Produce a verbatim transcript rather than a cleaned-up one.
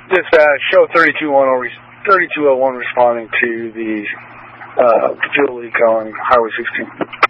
Dispatch, show thirty-two oh one responding to the uh, fuel leak on Highway sixteen.